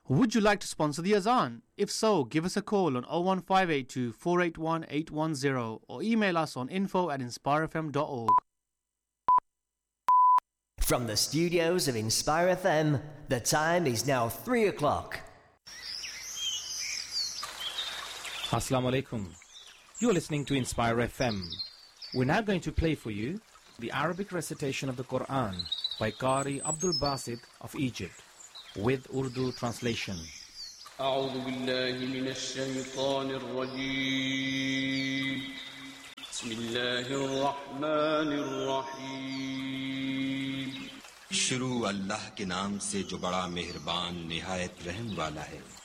Would you like to sponsor the Azan? If so, give us a call on 01582 481 810 or email us on info@inspirefm.org. From the studios of Inspire FM, the time is now 3 o'clock. Assalamu alaikum. You're listening to Inspire FM. We're now going to play for you the Arabic recitation of the Quran by Qari Abdul Basit of Egypt with Urdu translation. أعوذ بالله من الشيطان الرجيم بسم الله الرحمن الرحيم शुरू अल्लाह के नाम से जो बड़ा मेहरबान निहायत रहम वाला है।